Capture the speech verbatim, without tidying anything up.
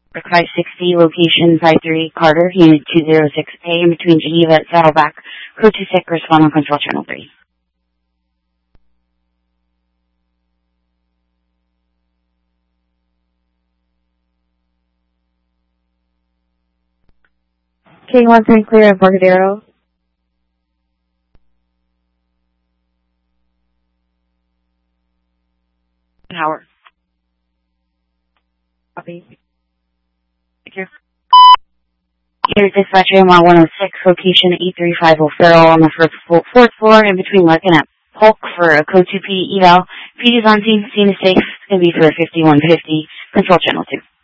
five sixty, location five three Carter, Unit two oh six A, in between Geneva and Saddleback. Code two six, respond on control channel three. King one three clear at Embarcadero. Tower. Copy. Thank you. Here's dispatcher M R one oh six, location eight three five O'Farrell on the first floor, fourth floor, in between Larkin at Polk for a code two P eval. P D is on scene, scene is safe. It's going to be for fifty-one fifty, control channel two.